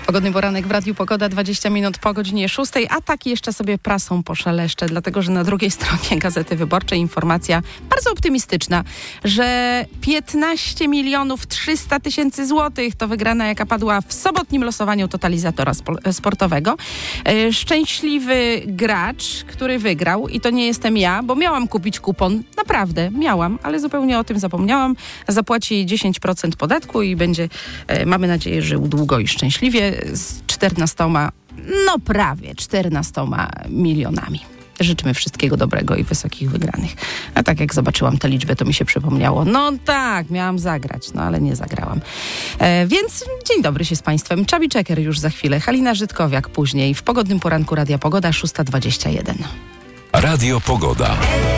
Pogodny poranek w Radiu Pogoda, 20 minut po godzinie 6, a tak jeszcze sobie prasą poszeleszczę, dlatego że na drugiej stronie Gazety Wyborczej informacja bardzo optymistyczna, że 15 300 000 złotych to wygrana, jaka padła w sobotnim losowaniu totalizatora sportowego. Szczęśliwy gracz, który wygrał, i to nie jestem ja, bo miałam kupić kupon, naprawdę miałam, ale zupełnie o tym zapomniałam. Zapłaci 10% podatku i będzie, mamy nadzieję, żył długo i szczęśliwie z 14, no prawie 14 milionami. Życzymy wszystkiego dobrego i wysokich wygranych. A tak jak zobaczyłam tę liczbę, to mi się przypomniało. No tak, miałam zagrać, no ale nie zagrałam. Więc dzień dobry się z Państwem. Chubby Checker już za chwilę. Halina Żydkowiak później. W Pogodnym Poranku Radia Pogoda, 6:21. Radio Pogoda.